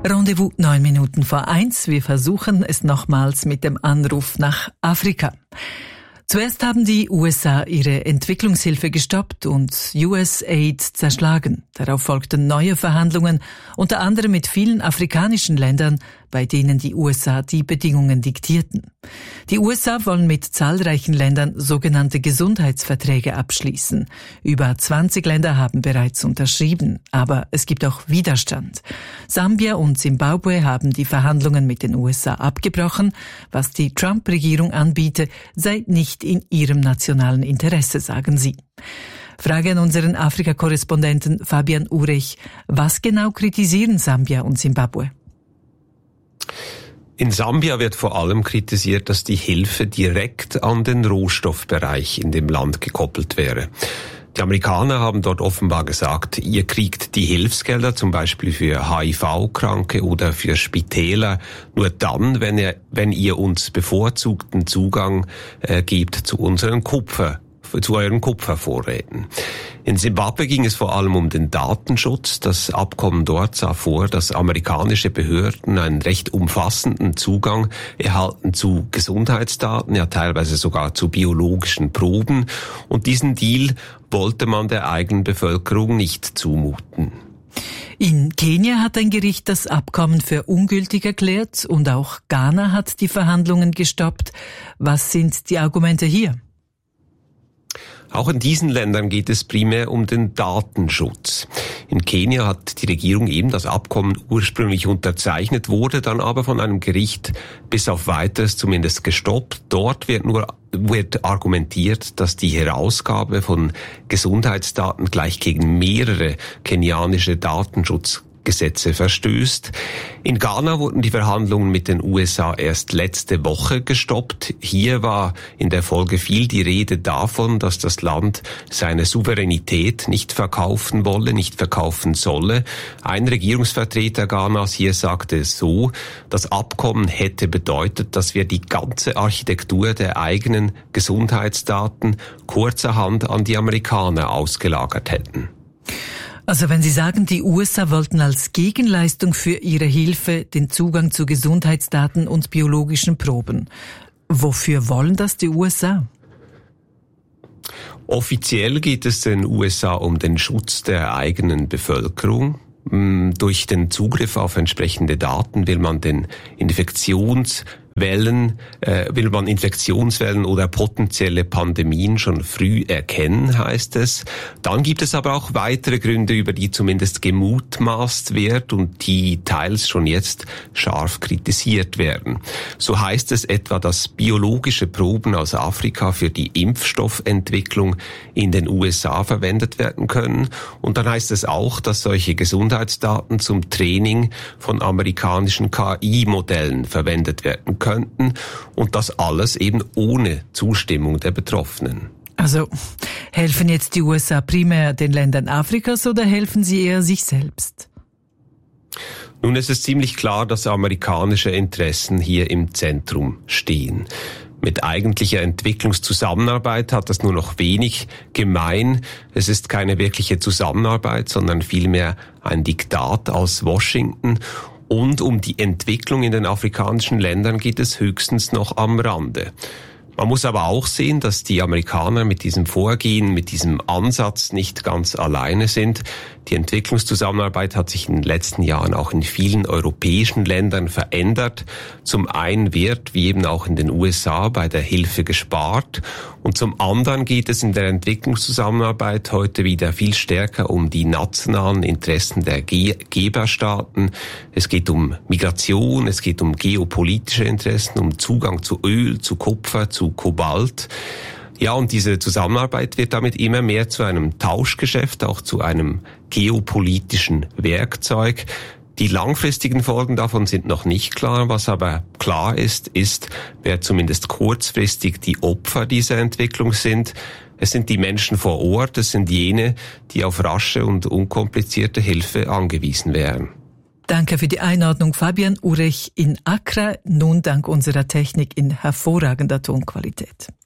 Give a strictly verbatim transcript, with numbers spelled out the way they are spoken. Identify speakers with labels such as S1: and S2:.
S1: Rendezvous neun Minuten vor eins. Wir versuchen es nochmals mit dem Anruf nach Afrika. Zuerst haben die U S A ihre Entwicklungshilfe gestoppt und U S Aid zerschlagen. Darauf folgten neue Verhandlungen, unter anderem mit vielen afrikanischen Ländern, bei denen die U S A die Bedingungen diktierten. Die U S A wollen mit zahlreichen Ländern sogenannte Gesundheitsverträge abschließen. Über zwanzig Länder haben bereits unterschrieben, aber es gibt auch Widerstand. Sambia und Zimbabwe haben die Verhandlungen mit den U S A abgebrochen. Was die Trump-Regierung anbiete, sei nicht in ihrem nationalen Interesse, sagen sie. Frage an unseren Afrika-Korrespondenten Fabian Urech. Was genau kritisieren Sambia und Zimbabwe?
S2: In Sambia wird vor allem kritisiert, dass die Hilfe direkt an den Rohstoffbereich in dem Land gekoppelt wäre. Die Amerikaner haben dort offenbar gesagt, ihr kriegt die Hilfsgelder zum Beispiel für H I V-Kranke oder für Spitäler nur dann, wenn ihr, wenn ihr uns bevorzugten Zugang äh, gebt zu unseren Kupfer. zu euren Kupfervorräten. In Zimbabwe ging es vor allem um den Datenschutz. Das Abkommen dort sah vor, dass amerikanische Behörden einen recht umfassenden Zugang erhalten zu Gesundheitsdaten, ja teilweise sogar zu biologischen Proben. Und diesen Deal wollte man der eigenen Bevölkerung nicht zumuten.
S1: In Kenia hat ein Gericht das Abkommen für ungültig erklärt und auch Ghana hat die Verhandlungen gestoppt. Was sind die Argumente hier?
S2: Auch in diesen Ländern geht es primär um den Datenschutz. In Kenia hat die Regierung eben das Abkommen ursprünglich unterzeichnet, wurde dann aber von einem Gericht bis auf Weiteres zumindest gestoppt. Dort wird nur wird argumentiert, dass die Herausgabe von Gesundheitsdaten gleich gegen mehrere kenianische Datenschutz Gesetze verstößt. In Ghana wurden die Verhandlungen mit den U S A erst letzte Woche gestoppt. Hier war in der Folge viel die Rede davon, dass das Land seine Souveränität nicht verkaufen wolle, nicht verkaufen solle. Ein Regierungsvertreter Ghanas hier sagte es so, das Abkommen hätte bedeutet, dass wir die ganze Architektur der eigenen Gesundheitsdaten kurzerhand an die Amerikaner ausgelagert hätten.
S1: Also wenn Sie sagen, die U S A wollten als Gegenleistung für ihre Hilfe den Zugang zu Gesundheitsdaten und biologischen Proben. Wofür wollen das die U S A?
S2: Offiziell geht es den U S A um den Schutz der eigenen Bevölkerung. Durch den Zugriff auf entsprechende Daten will man den Infektions Wellen, äh, will man Infektionswellen oder potenzielle Pandemien schon früh erkennen, heißt es. Dann gibt es aber auch weitere Gründe, über die zumindest gemutmaßt wird und die teils schon jetzt scharf kritisiert werden. So heißt es etwa, dass biologische Proben aus Afrika für die Impfstoffentwicklung in den U S A verwendet werden können. Und dann heißt es auch, dass solche Gesundheitsdaten zum Training von amerikanischen K I-Modellen verwendet werden können. könnten und das alles eben ohne Zustimmung der Betroffenen.
S1: Also helfen jetzt die U S A primär den Ländern Afrikas oder helfen sie eher sich selbst?
S2: Nun, es ist ziemlich klar, dass amerikanische Interessen hier im Zentrum stehen. Mit eigentlicher Entwicklungszusammenarbeit hat das nur noch wenig gemein. Es ist keine wirkliche Zusammenarbeit, sondern vielmehr ein Diktat aus Washington. Und um die Entwicklung in den afrikanischen Ländern geht es höchstens noch am Rande. Man muss aber auch sehen, dass die Amerikaner mit diesem Vorgehen, mit diesem Ansatz nicht ganz alleine sind. Die Entwicklungszusammenarbeit hat sich in den letzten Jahren auch in vielen europäischen Ländern verändert. Zum einen wird, wie eben auch in den U S A, bei der Hilfe gespart. Und zum anderen geht es in der Entwicklungszusammenarbeit heute wieder viel stärker um die nationalen Interessen der Ge- Geberstaaten. Es geht um Migration, es geht um geopolitische Interessen, um Zugang zu Öl, zu Kupfer, zu Kobalt. Ja, und diese Zusammenarbeit wird damit immer mehr zu einem Tauschgeschäft, auch zu einem geopolitischen Werkzeug. Die langfristigen Folgen davon sind noch nicht klar. Was aber klar ist, ist, wer zumindest kurzfristig die Opfer dieser Entwicklung sind. Es sind die Menschen vor Ort, es sind jene, die auf rasche und unkomplizierte Hilfe angewiesen wären.
S1: Danke für die Einordnung, Fabian Urech in Accra, nun dank unserer Technik in hervorragender Tonqualität.